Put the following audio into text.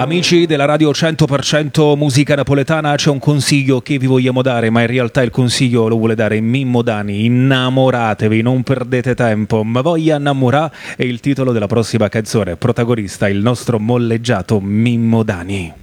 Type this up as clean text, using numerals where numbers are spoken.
Amici della radio 100% musica napoletana, c'è un consiglio che vi vogliamo dare, ma in realtà il consiglio lo vuole dare Mimmo Dani. Innamoratevi, non perdete tempo. Ma voglia innamorà è il titolo della prossima canzone. Protagonista il nostro molleggiato Mimmo Dani.